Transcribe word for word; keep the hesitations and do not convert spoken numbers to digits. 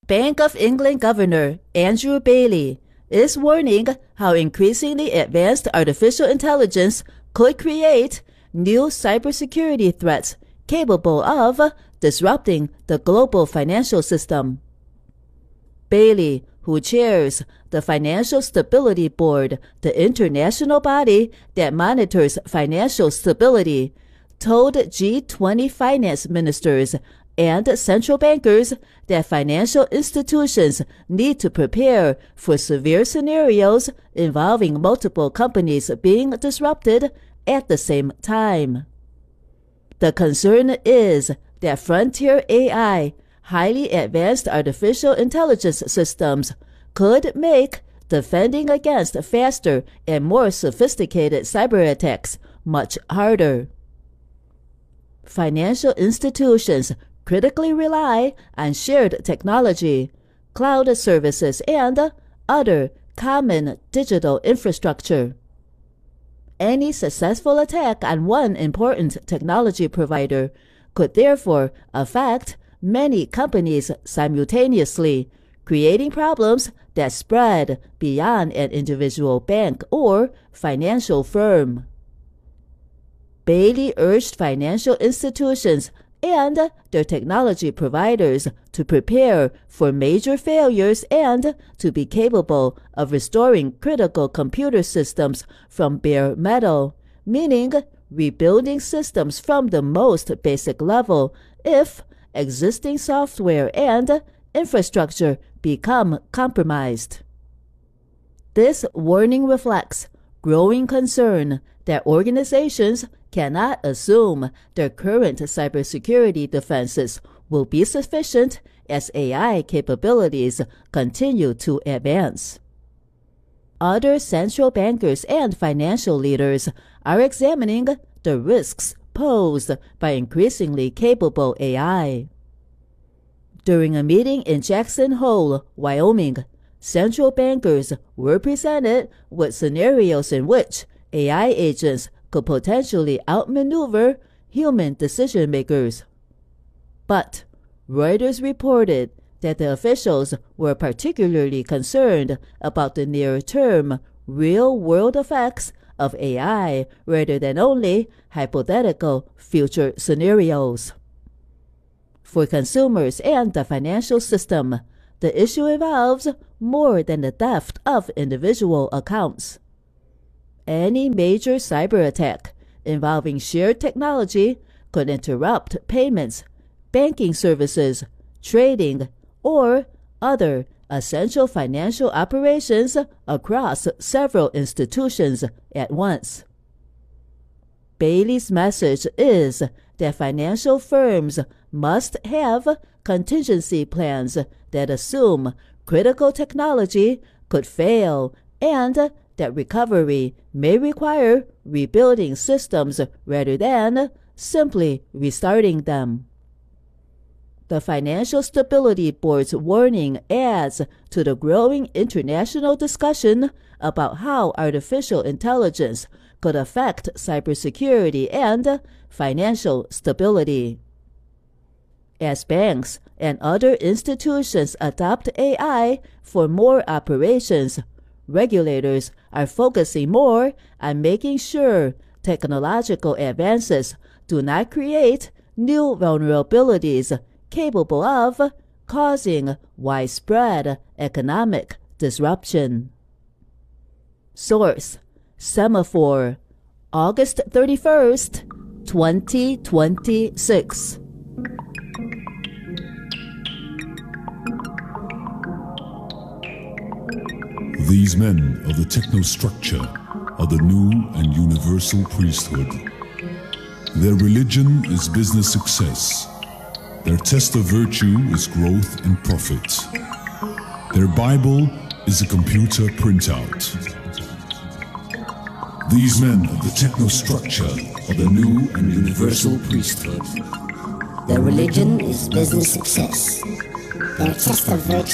Bank of England Governor Andrew Bailey is warning how increasingly advanced artificial intelligence could create new cybersecurity threats capable of disrupting the global financial system. Bailey, who chairs the Financial Stability Board, the international body that monitors financial stability, told G twenty finance ministers and central bankers that financial institutions need to prepare for severe scenarios involving multiple companies being disrupted at the same time. The concern is that frontier A I, highly advanced artificial intelligence systems, could make defending against faster and more sophisticated cyber attacks much harder. Financial institutions critically rely on shared technology, cloud services, and other common digital infrastructure. Any successful attack on one important technology provider could therefore affect many companies simultaneously, creating problems that spread beyond an individual bank or financial firm. Bailey urged financial institutions and their technology providers to prepare for major failures and to be capable of restoring critical computer systems from bare metal, meaning rebuilding systems from the most basic level if existing software and infrastructure become compromised. This warning reflects growing concern that organizations cannot assume their current cybersecurity defenses will be sufficient as A I capabilities continue to advance. Other central bankers and financial leaders are examining the risks posed by increasingly capable A I. During a meeting in Jackson Hole, Wyoming, central bankers were presented with scenarios in which A I agents could potentially outmaneuver human decision makers. But Reuters reported that the officials were particularly concerned about the near-term, real-world effects of A I rather than only hypothetical future scenarios. For consumers and the financial system, the issue involves more than the theft of individual accounts. Any major cyber attack involving shared technology could interrupt payments, banking services, trading, or other essential financial operations across several institutions at once. Bailey's message is that financial firms must have contingency plans that assume critical technology could fail and that recovery may require rebuilding systems rather than simply restarting them. The Financial Stability Board's warning adds to the growing international discussion about how artificial intelligence could affect cybersecurity and financial stability. As banks and other institutions adopt A I for more operations, regulators are focusing more on making sure technological advances do not create new vulnerabilities capable of causing widespread economic disruption. Source: Semafor, August thirty-first, twenty twenty-six. These men of the technostructure are the new and universal priesthood. Their religion is business success. Their test of virtue is growth and profit. Their Bible is a computer printout. These men of the technostructure are the new and universal priesthood. Their religion is business success. Their test of virtue